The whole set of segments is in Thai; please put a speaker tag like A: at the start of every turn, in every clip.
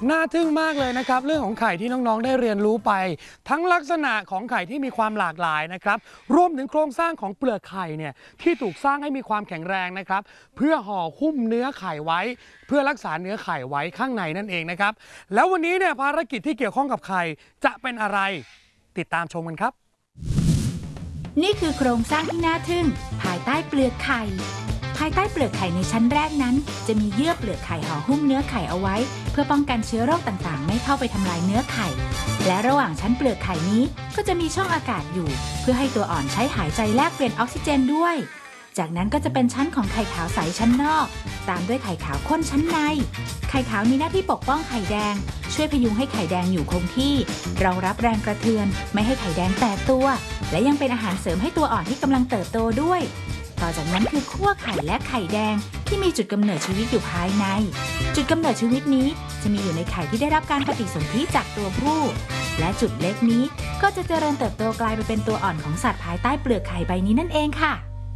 A: น่าทึ่งมากเลยนะครับเรื่องของไข่ที่น้องๆได้เรียนรู้ไปทั้งลักษณะของไข่ที่มีความหลากหลายนะครับรวมถึงโครงสร้างของเปลือกไข่เนี่ยที่ถูกสร้างให้มีความแข็งแรงนะครับเพื่อห่อหุ้มเนื้อไข่ไว้เพื่อรักษาเนื้อไข่ไว้ข้างในนั่นเองนะครับแล้ววันนี้เนี่ยภารกิจที่เกี่ยวข้องกับไข่จะเป็นอะไรติดตามชมกันครับ
B: นี่คือโครงสร้างที่น่าทึ่งภายใต้เปลือกไข่ภายใต้เปลือกไข่ในชั้นแรกนั้นจะมีเยื่อเปลือกไข่ห่อหุ้มเนื้อไข่เอาไว้เพื่อป้องกันเชื้อโรคต่างๆไม่เข้าไปทำลายเนื้อไข่และระหว่างชั้นเปลือกไข่นี้ก็จะมีช่องอากาศอยู่เพื่อให้ตัวอ่อนใช้หายใจแลกเปลี่ยนออกซิเจนด้วยจากนั้นก็จะเป็นชั้นของไข่ขาวใสชั้นนอกตามด้วยไข่ขาวข้นชั้นในไข่ขาวมีหน้าที่ปกป้องไข่แดงช่วยพยุงให้ไข่แดงอยู่คงที่รองรับแรงกระเทือนไม่ให้ไข่แดงแตกตัวและยังเป็นอาหารเสริมให้ตัวอ่อนที่กำลังเติบโตด้วยต่อจากนั้นคือขั้วไข่และไข่แดงที่มีจุดกำเนิดชีวิตอยู่ภายในจุดกำเนิดชีวิตนี้จะมีอยู่ในไข่ที่ได้รับการปฏิสนธิจากตัวผู้และจุดเล็กนี้ก็จะเจริญเติบโตกลายไปเป็นตัวอ่อนของสัตว์ภายใต้เปลือกไข่ใบนี้นั่นเองค่ะ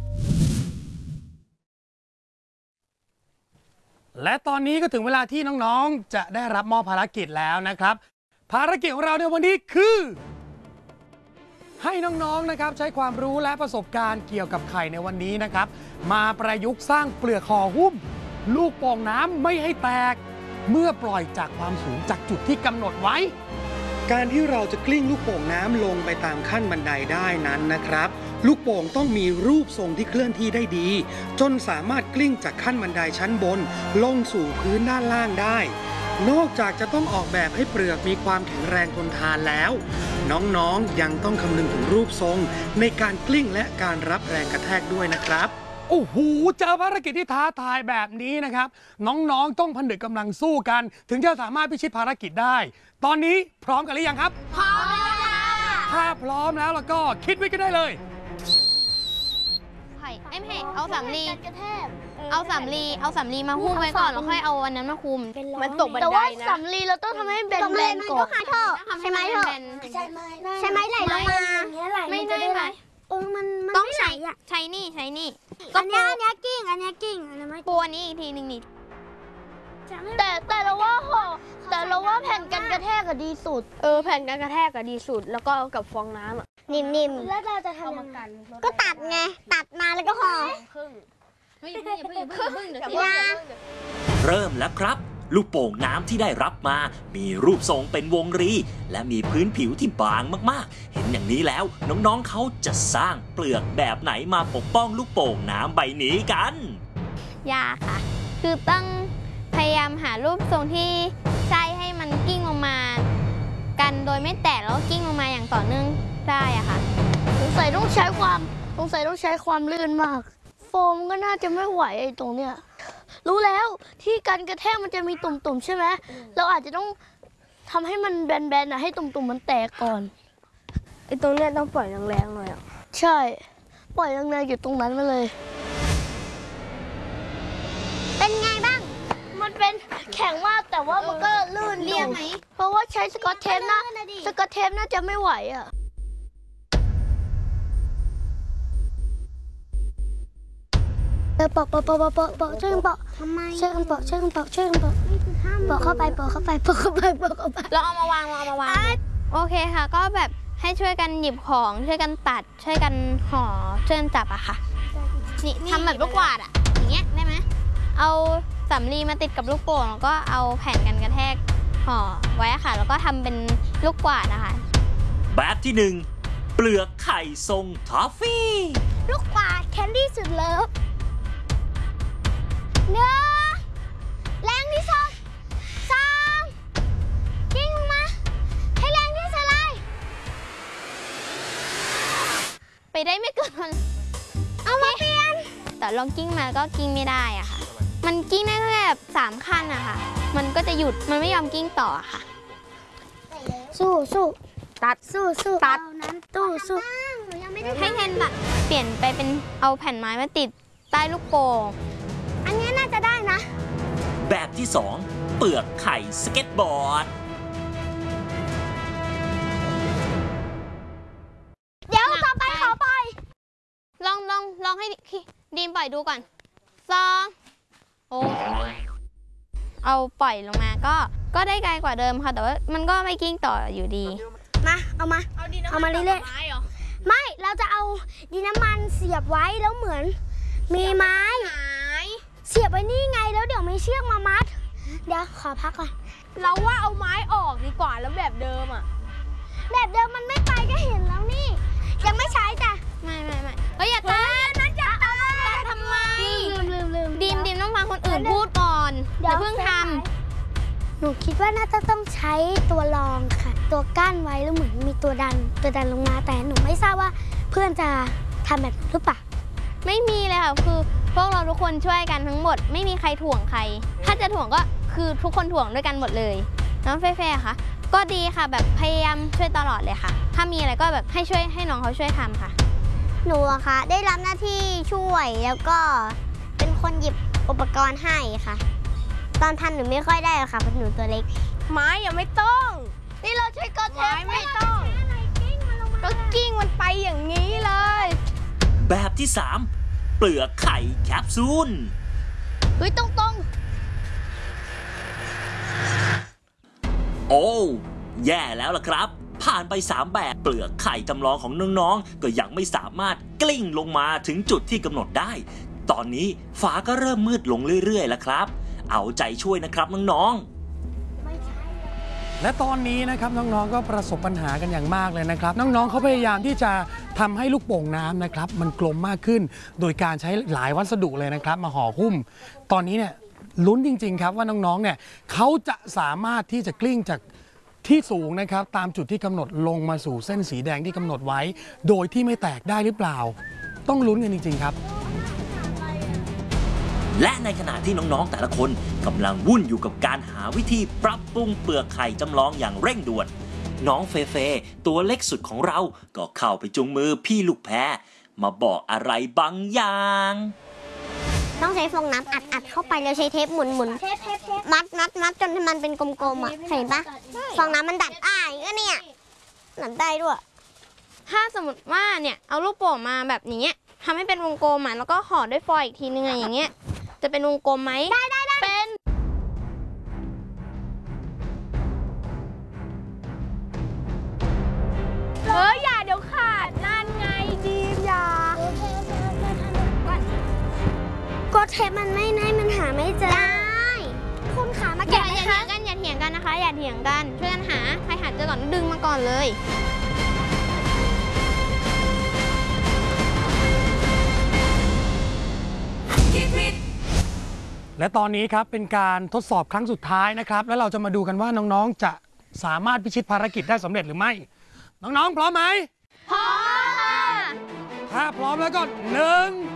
A: และตอนนี้ก็ถึงเวลาที่น้องๆจะได้รับมอบภารกิจแล้วนะครับภารกิจของเราในวันนี้คือให้น้องๆนะครับใช้ความรู้และประสบการณ์เกี่ยวกับไข่ในวันนี้นะครับมาประยุกต์สร้างเปลือกห่อหุ้มลูกโป่งน้ำไม่ให้แตกเมื่อปล่อยจากความสูงจากจุดที่กำหนดไว้การที่เราจะกลิ้งลูกโป่งน้ำลงไปตามขั้นบันไดได้นั้นนะครับลูกโป่งต้องมีรูปทรงที่เคลื่อนที่ได้ดีจนสามารถกลิ้งจากขั้นบันไดชั้นบนลงสู่พื้นด้านล่างได้นอกจากจะต้องออกแบบให้เปลือกมีความแข็งแรงทนทานแล้วน้องๆยังต้องคำนึงถึงรูปทรงในการกลิ้งและการรับแรงกระแทกด้วยนะครับโอ้โหเจอภารกิจที่ท้าทายแบบนี้นะครับน้องๆต้องผนึกกำลังสู้กันถึงจะสามารถพิชิตภารกิจได้ตอนนี้พร้อมกันหรือยังครับพร้อมแล้วค่ะถ้าพร้อมแล้วก็คิดไว้กันได้เลย
C: ไอ้เพจเอาสำลีเอาสำลีมาหุ้มไว้ก่อนแล้วค่อยเอาอันนั้นมาคุม
D: มันตกบันไดนะแต่ว่าสำลีเราต้องทำให้แบนๆก่อนใช่ไหมเถอะใช่ไหมไหลลงมา
C: ไม่ได้ไหม
D: มัน
C: ต้องใช้นี่
D: อันนี้กิ้ง
C: ปูอันนี้อีกทีหนึ่งนี่
D: แต่เราว่าแผ่นกันกระแทกก็ดีสุดแผ่นกันกระแทกก็ดีสุดแล้วก็กับฟองน้ำนิ่มๆแล้วเราจะทำยังไงก็ตัดไงตัดมาแล้วก็ห่อ
E: เริ่มแล้วครับลูกโป่งน้ำที่ได้รับมามีรูปทรงเป็นวงรีและมีพื้นผิวที่บางมากๆเห็นอย่างนี้แล้วน้องๆเขาจะสร้างเปลือกแบบไหนมาปกป้องลูกโป่งน้ำใบนี้กัน
C: ยากค่ะคือต้องพยายามหารูปทรงที่ใช้ให้มันกิ้งลงมากันโดยไม่แตกแล้วกิ้งลงมาอย่างต่อเนื่องได้อะค่ะ
D: สงสัยต้องใช้ความลื่นมากโฟมก็น่าจะไม่ไหวไอ้ตรงเนี้ยรู้แล้วที่กันกระแทกมันจะมีตุ่มๆใช่ไหมเราอาจจะต้องทำให้มันแบนๆนะให้ตุ่มๆมันแตกก่อนไอ้ตรงเนี้ยต้องปล่อยแรงๆหน่อยอ่ะใช่ปล่อยแรงๆอยู่ตรงนั้นมาเลยเป็นไงบ้างมันเป็นแข็งมากแต่ว่ามันก็ลื่น
C: เรียบไหม
D: เพราะว่าใช้สกอตเทปน่าจะไม่ไหวอ่ะปอกช่วยกันปอกทำไมช่วยกันปอกปอกเข้าไป
C: เราเอามาวางโอเคค่ะก็แบบให้ช่วยกันหยิบของช่วยกันตัดช่วยกันห่อช่วยกันจับอะค่ะนี่ทำแบบลูกกวาดอะอย่างเงี้ยได้ไหมเอาสำลีมาติดกับลูกโป่งแล้วก็เอาแผ่นกันกระแทกห่อไว้ค่ะแล้วก็ทำเป็นลูกกวาดนะคะ
E: แบบที่1เปลือกไข่ทรงทอฟฟี่
D: ลูกกวาดแคนดี้สุดเลิฟ1แรงที่สุด2กิ้งมาให้แรงที่สุดเลย
C: ไปได้ไม่เกิน
D: เอามาเปลี่ยน
C: แต่ลองกิ้งมาก็กิ้งไม่ได้อะค่ะมันกิ้งได้แค่แบบ3ขั้นอะค่ะมันก็จะหยุดมันไม่ยอมกิ้งต่อค่ะ
D: สู้ตัดตัดนั้นสู้
C: ให้เทนแบบเปลี่ยนไปเป็นเอาแผ่นไม้มาติดใต้ลูกโป่ง
D: อันนี้น่าจะได้นะ
E: แบบที่2เปลือกไข่สเก็ตบอร์ด
D: เดี๋ยวต่อไปขอปล่อย
C: ลองให้ดีมปล่อยดูก่อนโอ้เอาปล่อยลงมาก็ก็ได้ไกลกว่าเดิมค่ะแต่ว่ามันก็ไม่กิ้งต่ออยู่ดี
D: มาเอามาเรื่อยๆไม่เราจะเอาดินน้ำมันเสียบไว้แล้วเหมือนมีไม้เสียบไว้นี่ไงแล้วเดี๋ยวมีเชือกมามัดเดี๋ยวขอพักก่อนเราว่าเอาไม้ออกดีกว่าแล้วแบบเดิมอะแบบเดิมมันไม่ไปก็เห็นแล้วนี่ยังไม่ใช้จ้ะ
C: ไม่เฮ้ยอย่าตัดนั่นจะตัดทำไมลืมดิมต้องฟังคนอื่นพูดก่อนอย่าเพิ่งทำ
D: หนูคิดว่าน่าจะต้องใช้ตัวรองค่ะตัวกั้นไว้แล้วเหมือนมีตัวดันลงมาแต่หนูไม่ทราบว่าเพื่อนจะทำแบบหรือเปล่า
C: ไม่มีเลยค่ะคือพวกเราทุกคนช่วยกันทั้งหมดไม่มีใครถ่วงใครถ้าจะถ่วงก็คือทุกคนถ่วงด้วยกันหมดเลยน้องเฟ่ค่ะก็ดีค่ะแบบพยายามช่วยตลอดเลยค่ะถ้ามีอะไรก็แบบให้น้องเขาช่วยทำค่ะ
D: หนูอะค่ะได้รับหน้าที่ช่วยแล้วก็เป็นคนหยิบอุปกรณ์ให้ค่ะตอนพันหนูไม่ค่อยได้หรอกค่ะเพราะหนูตัวเล็ก
C: ไม้ยังไม่ต้อง
D: นี่เราช่วยก็
C: ไม้ไม่ต้องก็กิ้งมันไปอย่างนี้เลย
E: แบบที่ 3 เปลือกไข่แคปซูล
D: เฮ้ยตรง
E: โอ้แย่แล้วล่ะครับผ่านไป3แบบเปลือกไข่จำลองของน้องๆก็ยังไม่สามารถกลิ้งลงมาถึงจุดที่กำหนดได้ตอนนี้ฟ้าก็เริ่มมืดลงเรื่อยๆแล้วครับเอาใจช่วยนะครับน้อง
A: ๆและตอนนี้นะครับน้องๆก็ประสบปัญหากันอย่างมากเลยนะครับน้องๆเขาพยายามที่จะทำให้ลูกโป่งน้ำนะครับมันกลมมากขึ้นโดยการใช้หลายวัสดุเลยนะครับมาห่อหุ้มตอนนี้เนี่ยลุ้นจริงๆครับว่าน้องๆเนี่ยเขาจะสามารถที่จะกลิ้งจากที่สูงนะครับตามจุดที่กำหนดลงมาสู่เส้นสีแดงที่กำหนดไว้โดยที่ไม่แตกได้หรือเปล่าต้องลุ้นกันจริงๆครับ
E: และในขณะที่น้องๆแต่ละคนกำลังวุ่นอยู่กับการหาวิธีปรับปรุงเปลือกไข่จำลองอย่างเร่งด่วนน้องเฟตัวเล็กสุดของเราก็เข้าไปจุงมือพี่ลูกแพรมาบอกอะไรบางอย่าง
D: ต้องใช้ฟองน้ำอัดเข้าไปแล้วใช้เทปหมุนมัดจนมันเป็นกลมๆอ่ะเห็นปะฟองน้ำมันดัดก็เนี่ยดัดได้ด้วย
C: ถ้าสมมติว่าเนี่ยเอาลูกโป่งมาแบบนี้ทำให้เป็นวงกลมแล้วก็ห่อด้วยฟอยล์อีกทีนึงอย่างเงี้ยจะเป็นวงกลมไหม
D: ได้
C: เป็นอย่าเดี๋ยวขาดนั่นไงดีมอย่า
D: ก็เทปมันไม่ได้มันหาไม่เจอได้คุณขามาแกะ
C: อย่าเถียงกันนะคะอย่าเถียงกันช่วยกันหาใครหาเจอก่อนดึงมาก่อนเลย
A: และตอนนี้ครับเป็นการทดสอบครั้งสุดท้ายนะครับแล้วเราจะมาดูกันว่าน้องๆจะสามารถพิชิตภารกิจได้สำเร็จหรือไม่น้องๆพร้อมไหม
C: พร้อมค่ะ
A: ถ้าพร้อมแล้วก็1